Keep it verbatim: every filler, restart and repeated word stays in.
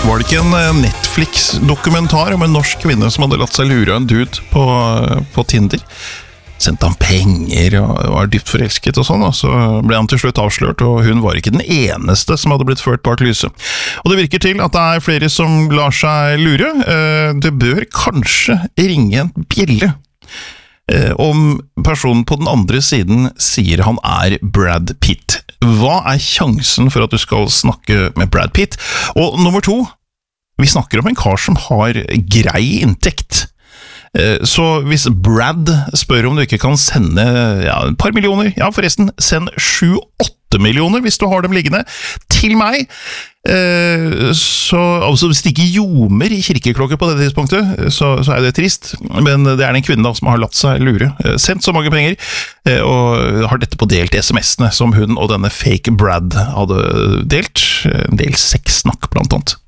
Var det ikke en Netflix-dokumentar om en norsk kvinne som hadde latt seg lure av en dude på, på Tinder? Sendte han penger og var dypt forelsket og sånn, og så ble han til slutt avslørt, og hun var ikke den eneste som hadde blitt ført bak lyset. Og det virker til at det er flere som lar seg lure. Det bør kanskje ringe en bjelle om personen på den andre siden sier han er Brad Pitt. Hva er sjansen for at du skal snakke med Brad Pitt? Og nummer to, vi snakker om en kar som har grei inntekt. Så hvis Brad spør om du ikke kan sende ja, et par millioner, ja forresten, send sju åtte millioner hvis du har dem liggende, til meg, så altså hvis det ikke ljomer i kirkeklokker på det tidspunktet, så, så er det trist, men det er den kvinnen da, som har latt seg lure, sendt så mange penger, og har dette på delt sms'ene som hun og denne fake Brad hadde delt, en del sexsnakk blant annet.